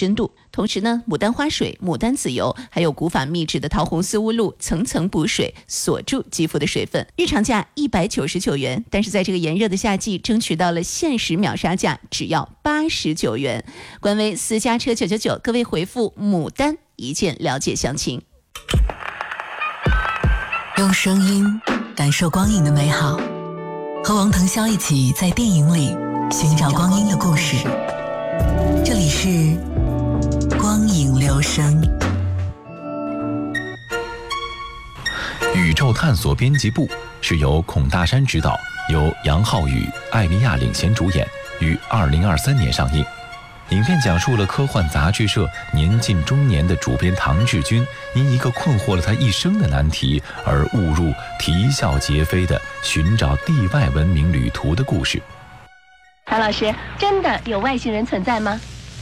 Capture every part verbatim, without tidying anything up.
深度。同时呢，牡丹花水、牡丹籽油还有古法秘制的桃红丝乌露层层补水，锁住肌肤的水分。日常价一百九十九元，但是在这个炎热的夏季，争取到了限时秒杀价，只要八十九元。官微私家车九九九，各位回复牡丹一键了解详情。 用声音感受光影的美好，和王腾霄一起在电影里寻找光阴的故事。这里是光影留声。 宇宙探索编辑部是由孔大山执导，由杨浩宇、艾莉亚领衔主演，于二零二三年上映。影片讲述了科幻杂志社年近中年的主编唐志军，因一个困惑了他一生的难题而误入啼笑皆非的寻找地外文明旅途的故事。 唐老师，真的有外星人存在吗？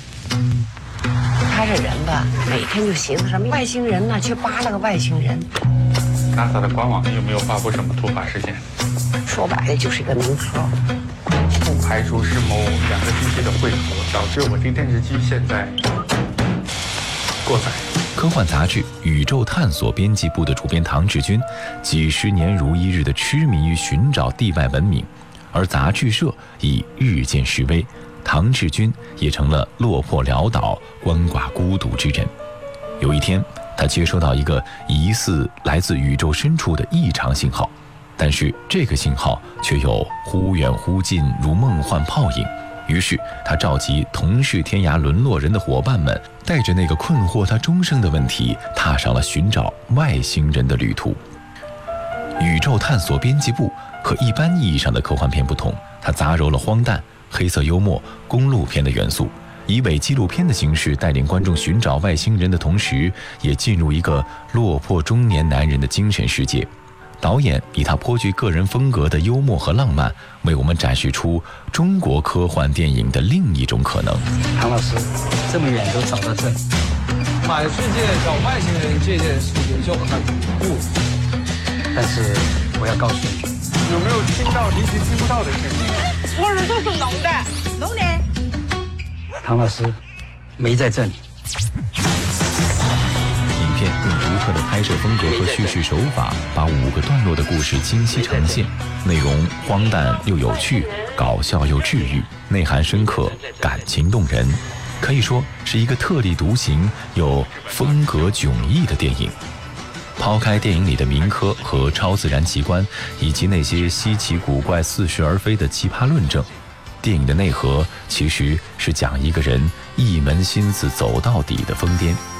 他这人吧，每天就寻思什么外星人呢，去扒拉个外星人。 NASA 的官网有没有发布什么突发事件？ 说白了就是一个名壳。 不排除是某两个机器的汇合，导致我这电视机现在过载。 科幻杂志《宇宙探索编辑部》的主编唐志军，几十年如一日的痴迷于寻找地外文明，而杂志社已日渐式微，唐志军也成了落魄潦倒、鳏寡孤独之人。有一天，他接收到一个疑似来自宇宙深处的异常信号，但是这个信号却又忽远忽近，如梦幻泡影。于是他召集同是天涯沦落人的伙伴们，带着那个困惑他终生的问题，踏上了寻找外星人的旅途。宇宙探索编辑部和一般意义上的科幻片不同，它杂糅了荒诞、黑色幽默、公路片的元素，以伪纪录片的形式带领观众寻找外星人的同时，也进入一个落魄中年男人的精神世界。导演以他颇具个人风格的幽默和浪漫，为我们展示出中国科幻电影的另一种可能。 唐老师，这么远都找到这里， 满世界找外星人这件事情就很恐怖。 但是我要告诉你， 有没有听到平时听不到的声音？ 我耳朵是聋的，聋的。 唐老师没在这里。 影片用独特的拍摄风格和叙事手法，把五个段落的故事清晰呈现，内容荒诞又有趣，搞笑又治愈，内涵深刻，感情动人，可以说是一个特立独行又风格迥异的电影。抛开电影里的民科和超自然奇观，以及那些稀奇古怪似是而非的奇葩论证，电影的内核其实是讲一个人一门心思走到底的疯癫。